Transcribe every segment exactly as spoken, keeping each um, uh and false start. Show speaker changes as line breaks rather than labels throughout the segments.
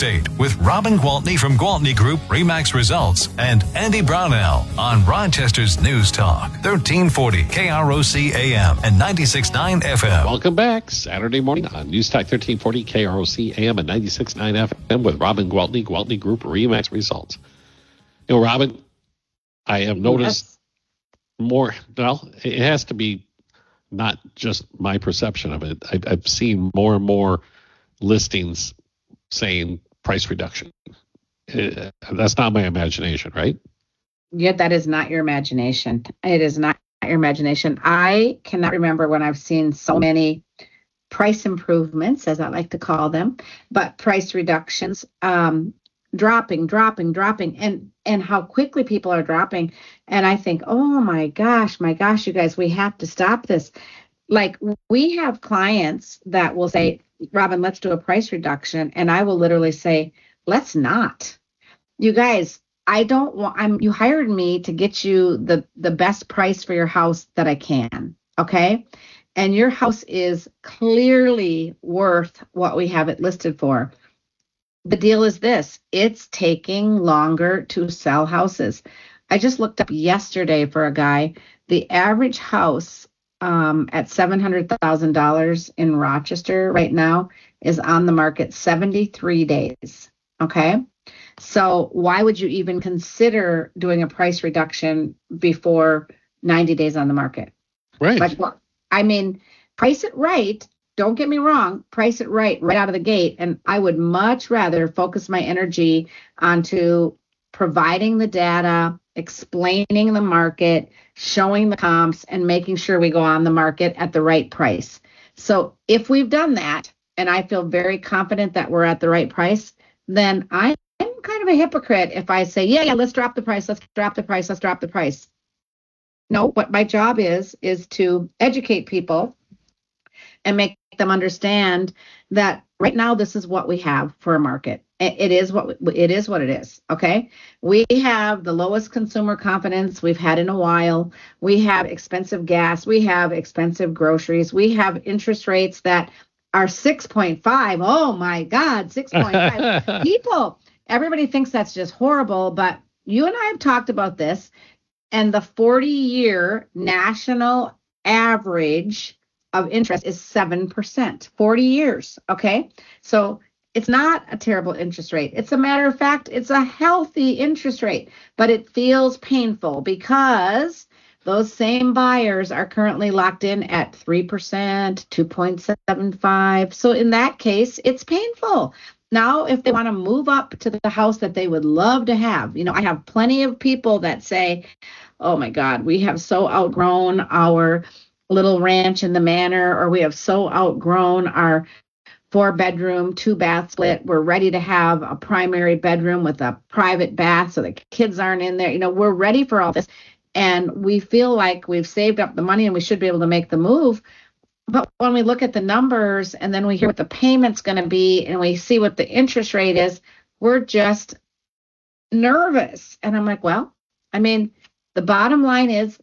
estate with Robin Gwaltney from Gwaltney Group, Remax Results, and Andy Brownell on Rochester's News Talk, thirteen forty K R O C A M and ninety-six point nine F M.
Welcome back Saturday morning on News Talk thirteen forty K R O C A M and ninety-six point nine F M with Robin Gwaltney, Gwaltney Group, Remax Results. You know, Robin, I have noticed yes. more, well, it has to be not just my perception of it. I, I've seen more and more listings saying price reduction. Uh, that's not my imagination, right?
Yeah, that is not your imagination. It is not your imagination. I cannot remember when I've seen so many price improvements, as I like to call them, but price reductions, um, dropping, dropping, dropping, and and how quickly people are dropping. And I think, oh my gosh, my gosh, you guys, we have to stop this. Like, we have clients that will say, Robin, let's do a price reduction. And I will literally say, let's not. You guys, I don't want, I'm, you hired me to get you the, the best price for your house that I can. Okay. And your house is clearly worth what we have it listed for. The deal is this, it's taking longer to sell houses. I just looked up yesterday for a guy, the average house um, at seven hundred thousand dollars in Rochester right now is on the market seventy-three days. Okay. So why would you even consider doing a price reduction before ninety days on the market?
Right.
Like, well, I mean, price it right. Don't get me wrong, price it right, right out of the gate. And I would much rather focus my energy onto providing the data, explaining the market, showing the comps, and making sure we go on the market at the right price. So if we've done that, and I feel very confident that we're at the right price, then I'm kind of a hypocrite if I say, yeah, yeah, let's drop the price, let's drop the price, let's drop the price. No, what my job is, is to educate people and make them understand that right now this is what we have for a market. It is what it is what it is. Okay. We have the lowest consumer confidence we've had in a while. We have expensive gas. We have expensive groceries. We have interest rates that are six point five. Oh my God, six point five. People, everybody thinks that's just horrible, but you and I have talked about this, and the forty year national average of interest is seven percent, forty years. Okay. So it's not a terrible interest rate. It's a matter of fact, it's a healthy interest rate, but it feels painful because those same buyers are currently locked in at three percent, two point seven five. So in that case, it's painful. Now, if they want to move up to the house that they would love to have, you know, I have plenty of people that say, oh my God, we have so outgrown our little ranch in the manor, or we have so outgrown our four bedroom, two bath split. We're ready to have a primary bedroom with a private bath so the kids aren't in there. You know, we're ready for all this. And we feel like we've saved up the money and we should be able to make the move. But when we look at the numbers and then we hear what the payment's going to be and we see what the interest rate is, we're just nervous. And I'm like, well, I mean, the bottom line is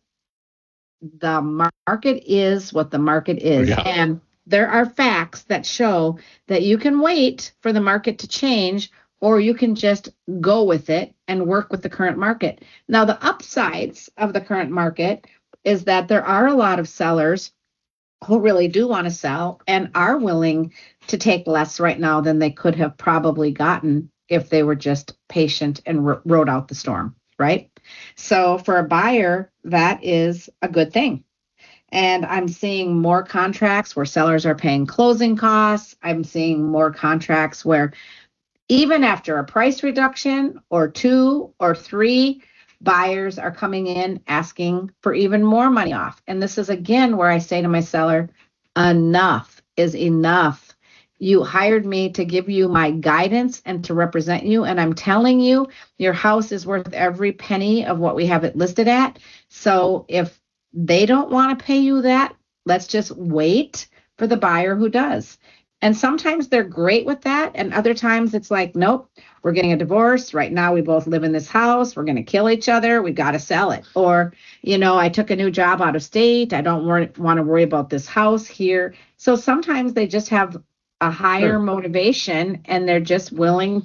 the market is what the market is.
Yeah.
And there are facts that show that you can wait for the market to change, or you can just go with it and work with the current market. Now, the upsides of the current market is that there are a lot of sellers who really do want to sell and are willing to take less right now than they could have probably gotten if they were just patient and ro- rode out the storm, right? So for a buyer, that is a good thing. And I'm seeing more contracts where sellers are paying closing costs. I'm seeing more contracts where even after a price reduction or two or three, buyers are coming in asking for even more money off. And this is, again, where I say to my seller, enough is enough. You hired me to give you my guidance and to represent you. And I'm telling you, your house is worth every penny of what we have it listed at. So if they don't want to pay you that, let's just wait for the buyer who does. And sometimes they're great with that. And other times it's like, nope, we're getting a divorce. Right now, we both live in this house. We're going to kill each other. We got to sell it. Or, you know, I took a new job out of state. I don't want to worry about this house here. So sometimes they just have a higher
Sure.
motivation and they're just willing